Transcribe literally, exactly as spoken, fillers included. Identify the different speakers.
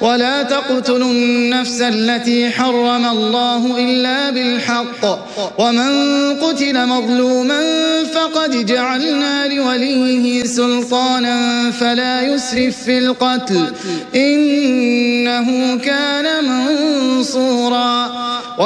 Speaker 1: ولا تقتلوا النفس التي حرم الله إلا بالحق ومن قتل مظلوما فقد جعلنا لوليه سلطانا فلا يسرف في القتل إنه كان منصورا.